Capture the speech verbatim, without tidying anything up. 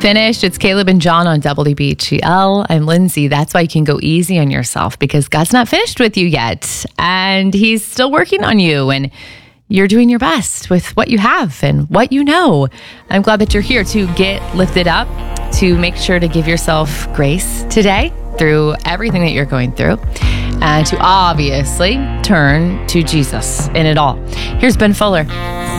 Finished. It's Caleb and John on W B G L. I'm Lindsay. That's why you can go easy on yourself, because God's not finished with you yet. And He's still working on you. And you're doing your best with what you have and what you know. I'm glad that you're here to get lifted up, to make sure to give yourself grace today through everything that you're going through, and to obviously turn to Jesus in it all. Here's Ben Fuller.